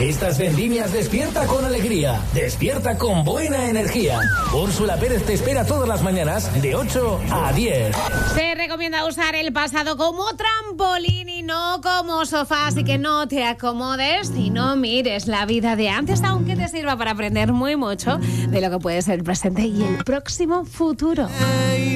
Estas vendimias despierta con alegría, despierta con buena energía. Úrsula Pérez te espera todas las mañanas de 8 a 10. Se recomienda usar el pasado como trampolín y no como sofá, así que no te acomodes y no mires la vida de antes, aunque te sirva para aprender muy mucho de lo que puede ser el presente y el próximo futuro.